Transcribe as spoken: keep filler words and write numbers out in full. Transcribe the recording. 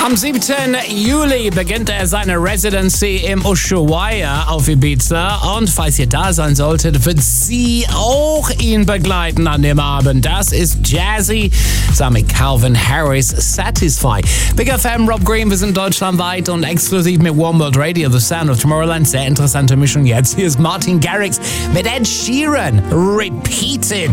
Am siebten Juli beginnt er seine Residency im Ushuaia auf Ibiza. Und falls ihr da sein solltet, wird sie auch ihn begleiten an dem Abend. Das ist Jazzy zusammen mit Calvin Harris, Satisfy. Big F M, Rob Green, wir sind deutschlandweit und exklusiv mit One World Radio, The Sound of Tomorrowland. Sehr interessante Mischung jetzt. Hier ist Martin Garrix mit Ed Sheeran. Repeated.